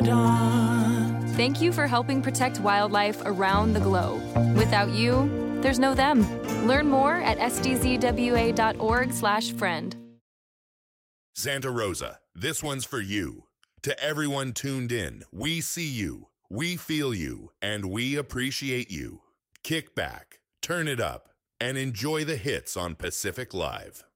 dawn. Thank you for helping protect wildlife around the globe. Without you, there's no them. Learn more at sdzwa.org/friend. Santa Rosa, this one's for you. To everyone tuned in, we see you, we feel you, and we appreciate you. Kick back, turn it up, and enjoy the hits on Pacific Live.